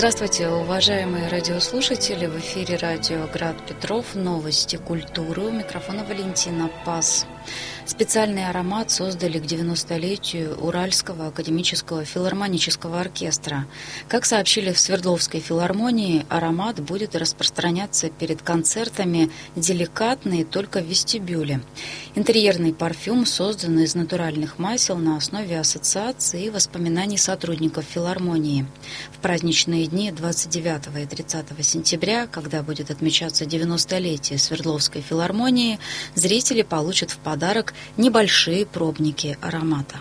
Здравствуйте, уважаемые радиослушатели. В эфире радио «Град Петров». Новости культуры. У микрофона Валентина Пас. Специальный аромат создали к 90-летию Уральского академического филармонического оркестра. Как сообщили в Свердловской филармонии, аромат будет распространяться перед концертами деликатный только в вестибюле. Интерьерный парфюм создан из натуральных масел на основе ассоциаций и воспоминаний сотрудников филармонии. В праздничные дни 29 и 30 сентября, когда будет отмечаться 90-летие Свердловской филармонии, зрители получат в подарок небольшие пробники аромата.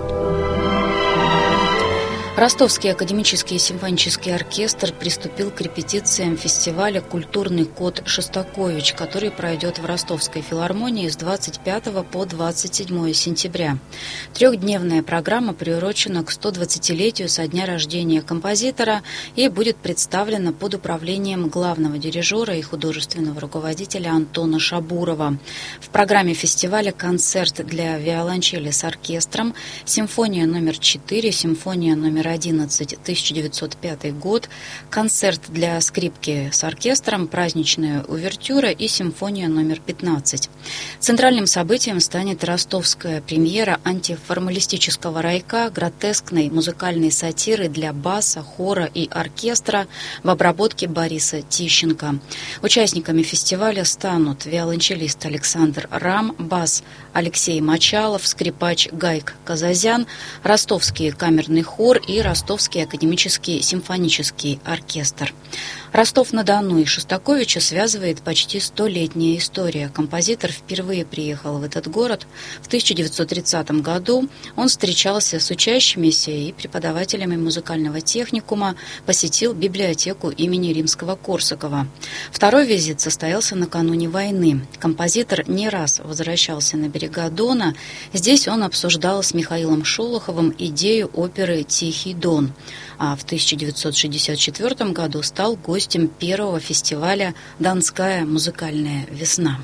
Ростовский академический симфонический оркестр приступил к репетициям фестиваля «Культурный код Шостакович», который пройдет в Ростовской филармонии с 25 по 27 сентября. Трехдневная программа приурочена к 120-летию со дня рождения композитора и будет представлена под управлением главного дирижера и художественного руководителя Антона Шабурова. В программе фестиваля концерт для виолончели с оркестром, симфония номер 4, симфония номер 11, 1905 год, концерт для скрипки с оркестром, праздничная увертюра и симфония номер 15. Центральным событием станет ростовская премьера антиформалистического райка, гротескной музыкальной сатиры для баса, хора и оркестра в обработке Бориса Тищенко. Участниками фестиваля станут виолончелист Александр Рам, бас Алексей Мочалов, скрипач Гайк Казазян, ростовский камерный хор и Ростовский академический симфонический оркестр. Ростов-на-Дону и Шостаковича связывает почти 100-летняя история. Композитор впервые приехал в этот город в 1930 году. Он встречался с учащимися и преподавателями музыкального техникума, посетил библиотеку имени Римского-Корсакова. Второй визит состоялся накануне войны. Композитор не раз возвращался на берега Дона. Здесь он обсуждал с Михаилом Шолоховым идею оперы «Тихий Дон», а в 1964 году стал гостем первого фестиваля «Донская музыкальная весна».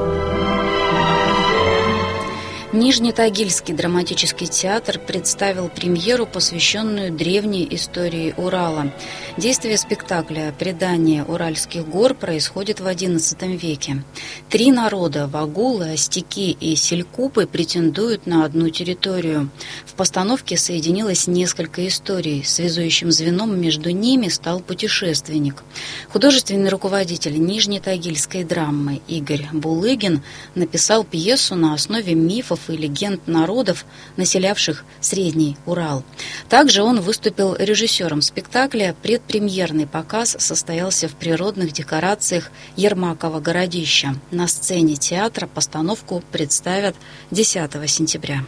Нижнетагильский драматический театр представил премьеру, посвященную древней истории Урала. Действие спектакля «Предание Уральских гор» происходит в XI веке. Три народа – вагулы, остяки и селькупы – претендуют на одну территорию. В постановке соединилось несколько историй. Связующим звеном между ними стал путешественник. Художественный руководитель Нижнетагильской драмы Игорь Булыгин написал пьесу на основе мифов и легенд народов, населявших Средний Урал. Также он выступил режиссером спектакля. Предпремьерный показ состоялся в природных декорациях Ермакова городища. На сцене театра постановку представят 10 сентября.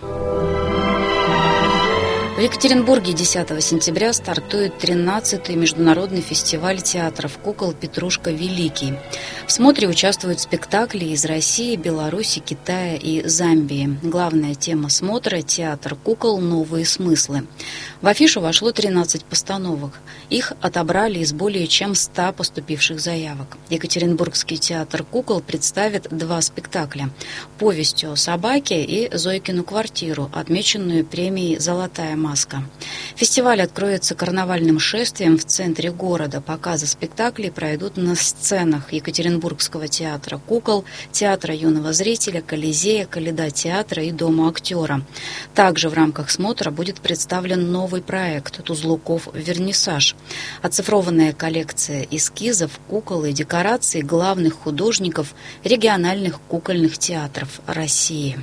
В Екатеринбурге 10 сентября стартует 13-й международный фестиваль театров «Кукол Петрушка Великий». В смотре участвуют спектакли из России, Беларуси, Китая и Замбии. Главная тема смотра – театр кукол «Новые смыслы». В афишу вошло 13 постановок. Их отобрали из более чем 100 поступивших заявок. Екатеринбургский театр кукол представит 2 спектакля – «Повесть о собаке» и «Зойкину квартиру», отмеченную премией «Золотая маска». Фестиваль откроется карнавальным шествием в центре города. Показы спектаклей пройдут на сценах Екатеринбургского театра кукол, театра юного зрителя, Колизея, Калейдотеатра и Дома актера. Также в рамках смотра будет представлен новый проект «Тузлуков вернисаж». Оцифрованная коллекция эскизов, кукол и декораций главных художников региональных кукольных театров России.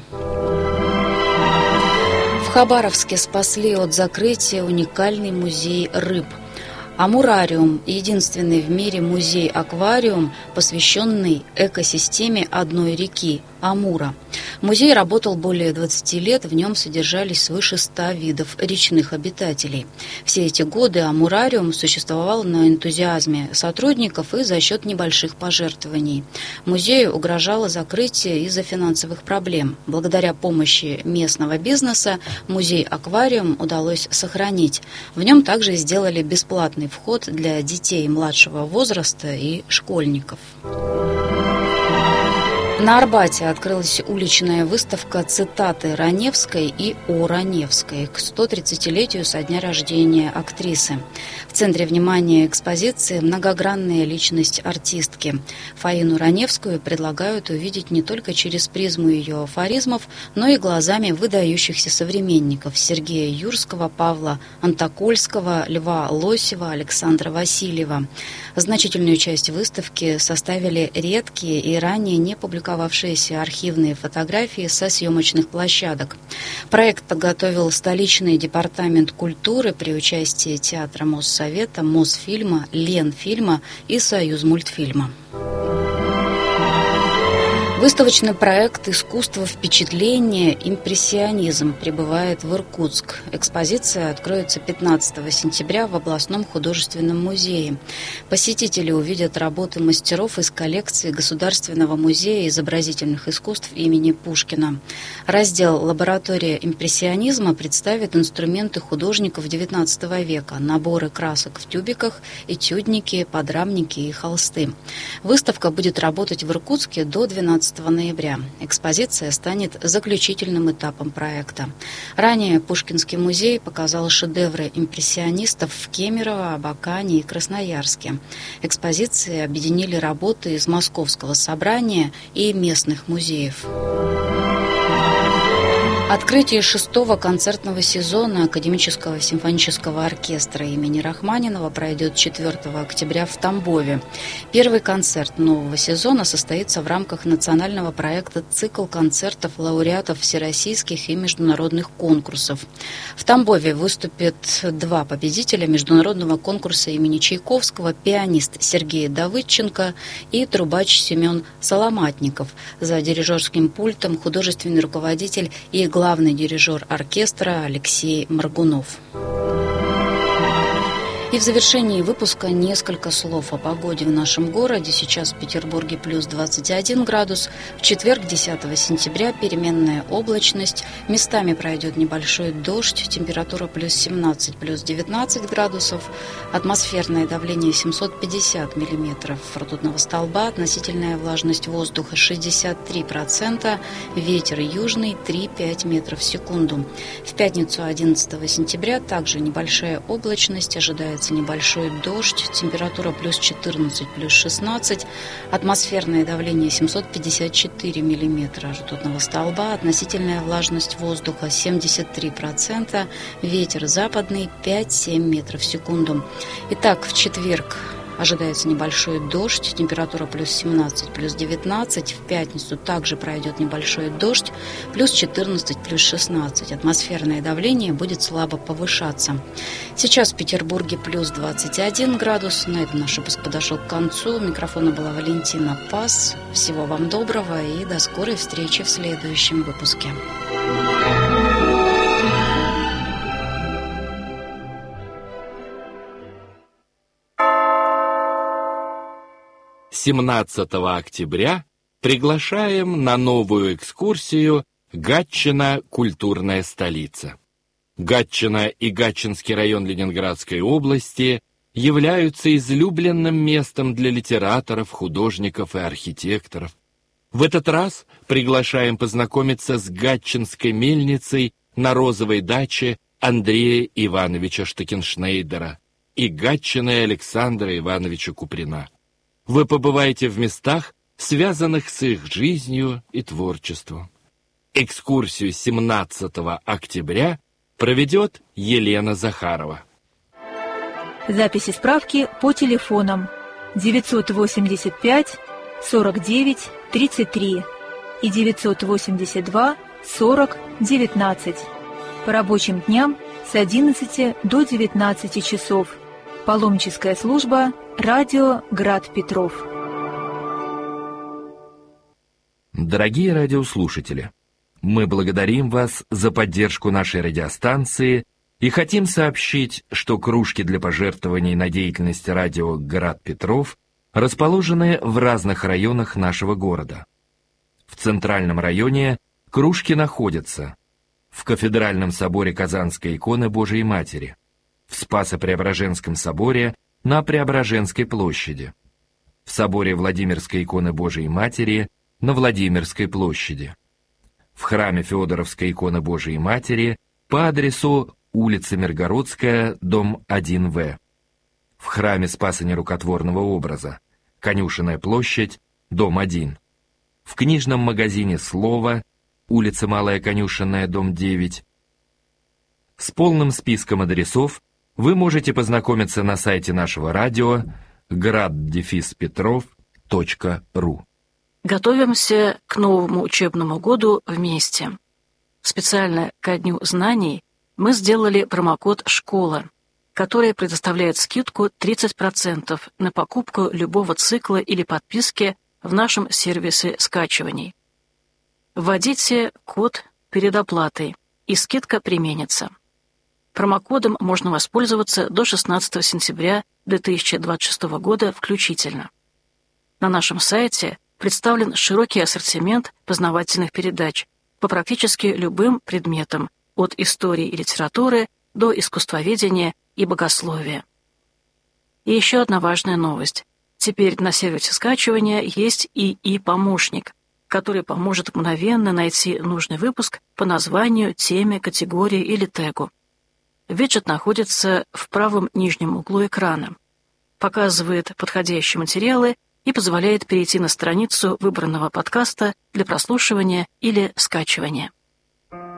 В Хабаровске спасли от закрытия уникальный музей рыб. Амурариум – единственный в мире музей-аквариум, посвященный экосистеме одной реки – Амура. Музей работал более 20 лет, в нем содержались свыше 100 видов речных обитателей. Все эти годы Амурариум существовал на энтузиазме сотрудников и за счет небольших пожертвований. Музею угрожало закрытие из-за финансовых проблем. Благодаря помощи местного бизнеса музей-аквариум удалось сохранить. В нем также сделали бесплатный вход для детей младшего возраста и школьников. На Арбате открылась уличная выставка «Цитаты Раневской» и о Раневской к 130-летию со дня рождения актрисы. В центре внимания экспозиции многогранная личность артистки. Фаину Раневскую предлагают увидеть не только через призму ее афоризмов, но и глазами выдающихся современников Сергея Юрского, Павла Антокольского, Льва Лосева, Александра Васильева. Значительную часть выставки составили редкие и ранее не публиковавшиеся архивные фотографии со съемочных площадок. Проект подготовил столичный департамент культуры при участии Театра Моссовета, Мосфильма, Ленфильма и Союзмультфильма. Выставочный проект «Искусство впечатления. Импрессионизм» прибывает в Иркутск. Экспозиция откроется 15 сентября в областном художественном музее. Посетители увидят работы мастеров из коллекции Государственного музея изобразительных искусств имени Пушкина. Раздел «Лаборатория импрессионизма» представит инструменты художников XIX века, наборы красок в тюбиках, этюдники, подрамники и холсты. Выставка будет работать в Иркутске до 12 ноября. Экспозиция станет заключительным этапом проекта. Ранее Пушкинский музей показал шедевры импрессионистов в Кемерово, Абакане и Красноярске. Экспозиции объединили работы из Московского собрания и местных музеев. Открытие 6-го концертного сезона Академического симфонического оркестра имени Рахманинова пройдет 4 октября в Тамбове. Первый концерт нового сезона состоится в рамках национального проекта «Цикл концертов лауреатов всероссийских и международных конкурсов». В Тамбове выступят 2 победителя международного конкурса имени Чайковского: пианист Сергей Давыдченко и трубач Семен Соломатников. За дирижерским пультом художественный руководитель и главный дирижер оркестра Алексей Моргунов. И в завершении выпуска несколько слов о погоде в нашем городе. Сейчас в Петербурге плюс 21 градус. В четверг, 10 сентября, переменная облачность. Местами пройдет небольшой дождь. Температура плюс 17, плюс 19 градусов. Атмосферное давление 750 миллиметров ртутного столба. Относительная влажность воздуха 63%. Ветер южный 3-5 метров в секунду. В пятницу, 11 сентября, также небольшая облачность. Ожидается небольшой дождь, температура плюс 14, плюс 16, атмосферное давление 754 миллиметра ртутного столба, относительная влажность воздуха 73%, ветер западный 5-7 метров в секунду. Итак, в четверг ожидается небольшой дождь, температура плюс 17, плюс 19. В пятницу также пройдет небольшой дождь, плюс 14, плюс 16. Атмосферное давление будет слабо повышаться. Сейчас в Петербурге плюс 21 градус. На этом наш выпуск подошел к концу. У микрофона была Валентина Пас. Всего вам доброго и до скорой встречи в следующем выпуске. 17 октября приглашаем на новую экскурсию «Гатчина. Культурная столица». Гатчина и Гатчинский район Ленинградской области являются излюбленным местом для литераторов, художников и архитекторов. В этот раз приглашаем познакомиться с гатчинской мельницей на розовой даче Андрея Ивановича Штекеншнейдера и Гатчиной Александра Ивановича Куприна. Вы побываете в местах, связанных с их жизнью и творчеством. Экскурсию 17 октября проведет Елена Захарова. Записи справки по телефонам 985 49 33 и 982 40 19. По рабочим дням с 11 до 19 часов. Паломническая служба «Радио Град Петров». Дорогие радиослушатели, мы благодарим вас за поддержку нашей радиостанции и хотим сообщить, что кружки для пожертвований на деятельность радио «Град Петров» расположены в разных районах нашего города. В центральном районе кружки находятся в Кафедральном соборе Казанской иконы Божией Матери, в Спасо-Преображенском соборе на Преображенской площади, в соборе Владимирской иконы Божией Матери на Владимирской площади, в храме Феодоровской иконы Божией Матери по адресу улица Миргородская, дом 1В, в храме Спаса Нерукотворного образа, Конюшенная площадь, дом 1. В книжном магазине «Слово», улица Малая Конюшенная, дом 9. С полным списком адресов вы можете познакомиться на сайте нашего радио grad-petrov.ru. Готовимся к новому учебному году вместе. Специально ко Дню знаний мы сделали промокод «Школа», который предоставляет скидку 30% на покупку любого цикла или подписки в нашем сервисе скачиваний. Вводите код перед оплатой, и скидка применится. Промокодом можно воспользоваться до 16 сентября 2026 года включительно. На нашем сайте представлен широкий ассортимент познавательных передач по практически любым предметам, от истории и литературы до искусствоведения и богословия. И еще одна важная новость. Теперь на сервисе скачивания есть ИИ-помощник, который поможет мгновенно найти нужный выпуск по названию, теме, категории или тегу. Виджет находится в правом нижнем углу экрана, показывает подходящие материалы и позволяет перейти на страницу выбранного подкаста для прослушивания или скачивания.